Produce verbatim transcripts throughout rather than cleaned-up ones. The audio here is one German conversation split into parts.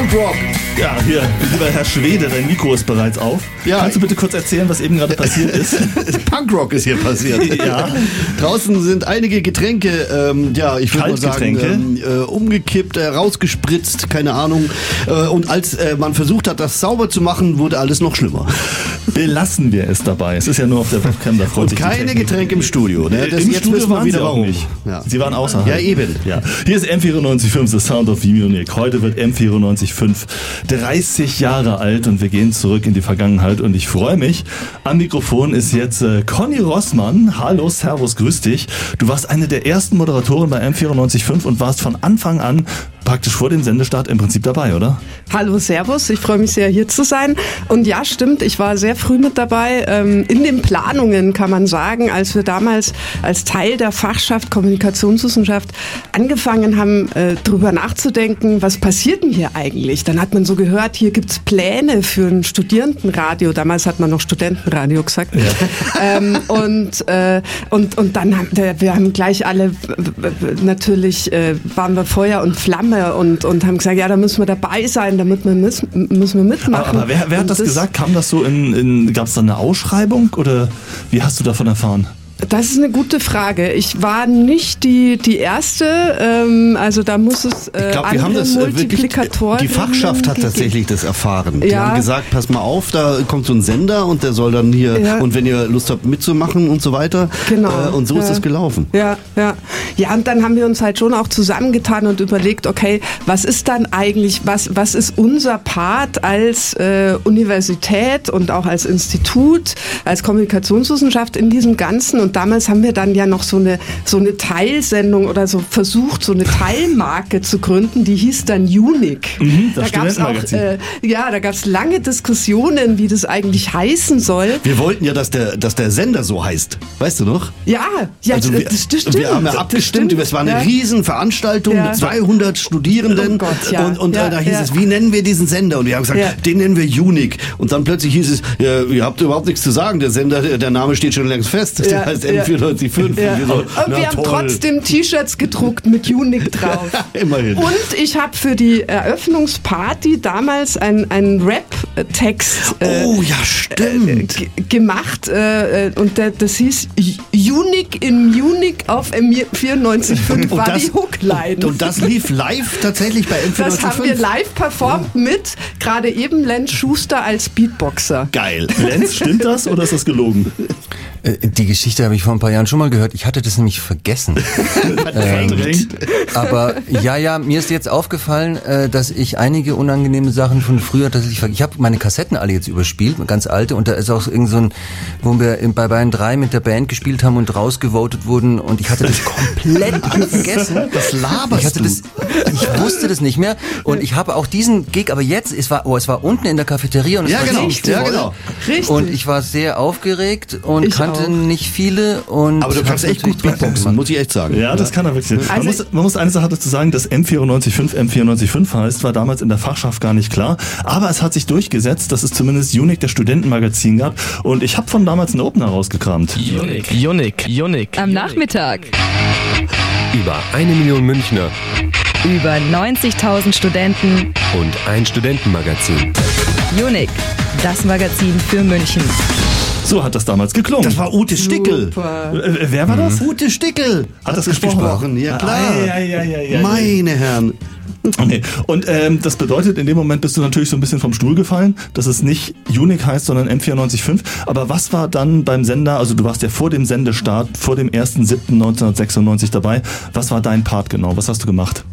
Punkrock. Ja, hier, lieber Herr Schwede, dein Mikro ist bereits auf. Ja. Kannst du bitte kurz erzählen, was eben gerade passiert ist? Punkrock ist hier passiert. Ja. Draußen sind einige Getränke, ähm, ja, ich würde mal sagen, ähm, äh, umgekippt, äh, rausgespritzt, keine Ahnung. Äh, und als äh, man versucht hat, das sauber zu machen, wurde alles noch schlimmer. Belassen wir es dabei. Es ist ja nur auf der Webcam, da freut Und sich die keine Technik. Getränke im Studio. Ne? Das, Im jetzt Studio wissen wir waren wieder sie auch warum. nicht. Ja. Sie waren außerhalb. Ja, eben. Ja. Hier ist M vierundneunzig Komma fünf, The Sound of Munich. Heute wird M vierundneunzig Komma fünf dreißig Jahre alt und wir gehen zurück in die Vergangenheit und ich freue mich. Am Mikrofon ist jetzt äh, Conny Rossmann. Hallo, servus, grüß dich. Du warst eine der ersten Moderatoren bei M vierundneunzig Komma fünf und warst von Anfang an praktisch vor dem Sendestart im Prinzip dabei, oder? Hallo, servus. Ich freue mich sehr, hier zu sein. Und ja, stimmt, ich war sehr früh mit dabei. Ähm, in den Planungen kann man sagen, als wir damals als Teil der Fachschaft Kommunikationswissenschaft angefangen haben, äh, drüber nachzudenken, was passiert denn hier eigentlich? Dann hat man so gehört, hier gibt's Pläne für ein Studierendenradio. Damals hat man noch Studentenradio gesagt. Ja. ähm, und, äh, und, und dann haben wir, wir haben gleich alle, natürlich äh, waren wir Feuer und Flamme und, und haben gesagt, ja, da müssen wir dabei sein, damit wir müssen, müssen wir mitmachen. Aber, aber wer, wer hat das, das gesagt? Kam das so in, in gab es da eine Ausschreibung oder wie hast du davon erfahren? Das ist eine gute Frage. Ich war nicht die, die Erste, ähm, also da muss es äh, ich glaub, andere wir haben das, Multiplikatoren Die Fachschaft hat tatsächlich das erfahren. Die ja. haben gesagt, pass mal auf, da kommt so ein Sender und der soll dann hier, ja. und wenn ihr Lust habt mitzumachen und so weiter. Genau. Äh, und so ja. ist das gelaufen. Ja, ja. Ja, und dann haben wir uns halt schon auch zusammengetan und überlegt, okay, was ist dann eigentlich, was, was ist unser Part als äh, Universität und auch als Institut, als Kommunikationswissenschaft in diesem Ganzen? Und damals haben wir dann ja noch so eine, so eine Teilsendung oder so versucht, so eine Teilmarke zu gründen, die hieß dann Unique. Mhm, da gab's auch, äh, ja, da gab es lange Diskussionen, wie das eigentlich heißen soll. Wir wollten ja, dass der, dass der Sender so heißt. Weißt du noch? Ja, ja, also wir, das, das stimmt. Wir haben ja abgestimmt, es war eine ja. Riesenveranstaltung ja. mit zweihundert Studierenden. Oh Gott, ja. Und, und ja, äh, da hieß ja. es, wie nennen wir diesen Sender? Und wir haben gesagt, ja. den nennen wir Unique. Und dann plötzlich hieß es, ja, ihr habt überhaupt nichts zu sagen, der Sender, der Name steht schon längst fest. Der ja, heißt ja. M vierundneunzig Komma fünf. Ja. Und wir, so, und na, wir haben toll. trotzdem T-Shirts gedruckt mit Unique drauf. Immerhin. Und ich habe für die Eröffnungsparty damals einen, einen Rap-Text äh, oh, ja, stimmt. Äh, g- gemacht äh, und der, das hieß Unique in Munich auf M vierundneunzig Komma fünf war das, die Hookline. Und, und das lief live tatsächlich bei M vierundneunzig Komma fünf? Das haben wir live performt mit gerade eben Lenz Schuster als Beatboxer. Geil. Lenz, stimmt das oder ist das gelogen? Die Geschichte habe ich vor ein paar Jahren schon mal gehört. Ich hatte das nämlich vergessen. ähm, aber ja, ja, mir ist jetzt aufgefallen, äh, dass ich einige unangenehme Sachen von früher tatsächlich ver- Ich habe meine Kassetten alle jetzt überspielt, ganz alte, und da ist auch irgend so ein, wo wir in, bei Bayern drei mit der Band gespielt haben und rausgevotet wurden und ich hatte das komplett vergessen. Das laberst ich hatte du. das, ich wusste das nicht mehr und ich habe auch diesen Gig, aber jetzt, es war, oh, es war unten in der Cafeteria und es Ja, war genau. richtig Ja, voll. genau. Richtig. Und ich war sehr aufgeregt und Ich kannte auch. nicht viele. Und Aber du kannst echt gut Beatboxen, muss ich echt sagen. Ja, das kann er wirklich. Man, Also muss, man muss eine Sache dazu sagen, dass M vierundneunzig Komma fünf M vierundneunzig Komma fünf heißt, war damals in der Fachschaft gar nicht klar. Aber es hat sich durchgesetzt, dass es zumindest Unique, der Studentenmagazin, gab. Und ich habe von damals einen Opener rausgekramt. Unique, Unique, Unique. Am Nachmittag. Über eine Million Münchner Über neunzigtausend Studenten. und ein Studentenmagazin. Unique, das Magazin für München. So hat das damals geklungen. Das war Ute Stickel. Super. Äh, wer war das? Ute Stickel. Hat das gesprochen? Ja, klar. Ah, ja, ja, ja, ja, Meine Herren. Okay. Und ähm, das bedeutet, in dem Moment bist du natürlich so ein bisschen vom Stuhl gefallen, dass es nicht Unique heißt, sondern M vierundneunzig Komma fünf. Aber was war dann beim Sender, also du warst ja vor dem Sendestart, vor dem ersten siebten neunzehnhundertsechsundneunzig dabei. Was war dein Part genau? Was hast du gemacht?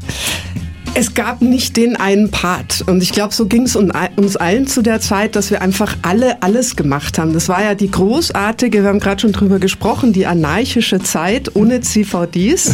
Es gab nicht den einen Part. Und ich glaube, so ging es uns allen zu der Zeit, dass wir einfach alle alles gemacht haben. Das war ja die großartige, wir haben gerade schon drüber gesprochen, die anarchische Zeit ohne C V Ds.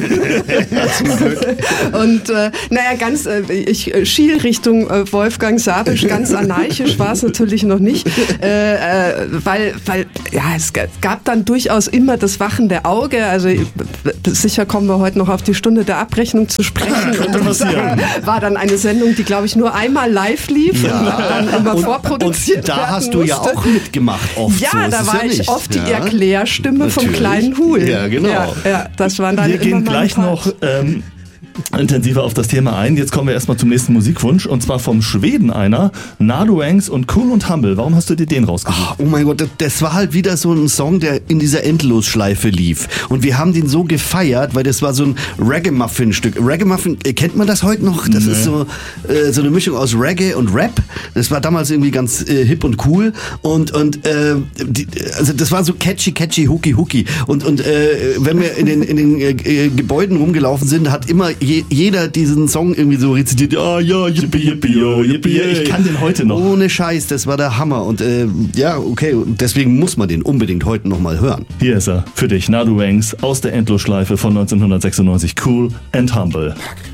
Und äh, naja, ganz, äh, ich äh, schiel Richtung äh, Wolfgang Sabisch, ganz anarchisch war es natürlich noch nicht. Äh, äh, weil, weil, ja, es gab dann durchaus immer das wachende Auge. Also äh, sicher kommen wir heute noch auf die Stunde der Abrechnung zu sprechen. War dann eine Sendung, die, glaube ich, nur einmal live lief Ja. und dann immer Und, vorproduziert und da werden hast du ja musste. auch mitgemacht oft. Ja, so ist da es war ja ich nicht. oft die Ja. Erklärstimme vom Natürlich. kleinen Hul. Ja, genau. Ja, ja, das waren dann Wir immer gehen mein gleich Part. noch ähm, intensiver auf das Thema ein. Jetzt kommen wir erstmal zum nächsten Musikwunsch und zwar vom Schweden einer, Nadoangs und Cool und Humble. Warum hast du dir den rausgesucht? Oh, oh mein Gott, das, das war halt wieder so ein Song, der in dieser Endlosschleife lief. Und wir haben den so gefeiert, weil das war so ein Reggae-Muffin-Stück. Reggae-Muffin, kennt man das heute noch? Das nee. ist so, äh, so eine Mischung aus Reggae und Rap. Das war damals irgendwie ganz äh, hip und cool. Und, und äh, die, also das war so catchy, catchy, hooky, hooky. Und, und äh, wenn wir in den, in den äh, Gebäuden rumgelaufen sind, hat immer je, jeder diesen Song irgendwie so rezitiert. Ah ja, yippie, yippie, yo, yippie, ich kann den heute noch. Ohne Scheiß, das war der Hammer. Und äh, ja, okay, deswegen muss man den unbedingt heute nochmal hören. Hier ist er, für dich, Nadoangs aus der Endlosschleife von neunzehnhundertsechsundneunzig, Cool and Humble.